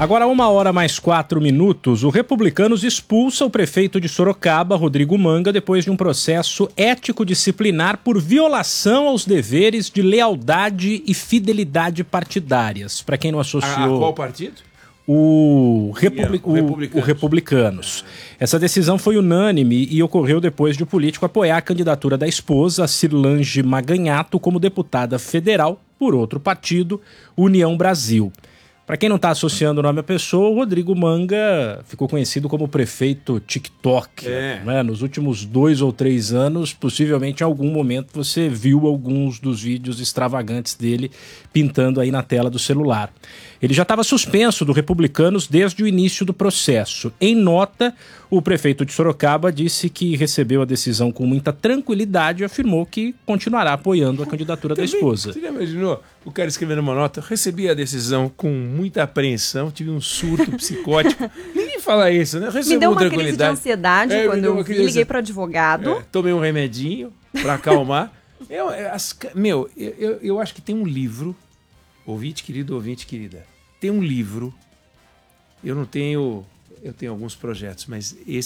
Agora, 1h mais 4 minutos, o Republicanos expulsa o prefeito de Sorocaba, Rodrigo Manga, depois de um processo ético-disciplinar por violação aos deveres de lealdade e fidelidade partidárias. Para quem não associou... A qual partido? O Republicanos. Republicanos. Essa decisão foi unânime e ocorreu depois de o político apoiar a candidatura da esposa, Cirlange Maganhato, como deputada federal por outro partido, União Brasil. Para quem não está associando o nome à pessoa, o Rodrigo Manga ficou conhecido como prefeito TikTok. Né? Nos últimos 2 ou 3 anos, possivelmente em algum momento você viu alguns dos vídeos extravagantes dele pintando aí na tela do celular. Ele já estava suspenso do Republicanos desde o início do processo. Em nota, o prefeito de Sorocaba disse que recebeu a decisão com muita tranquilidade e afirmou que continuará apoiando a candidatura da esposa. Você já imaginou o cara escrevendo uma nota? Recebi a decisão com muita apreensão, tive um surto psicótico. Ninguém fala isso, né? Me deu uma crise de ansiedade quando eu liguei para o advogado. Tomei um remedinho para acalmar. Eu acho que tem um livro, ouvinte querido, ouvinte querida, tem um livro, eu tenho alguns projetos, mas esse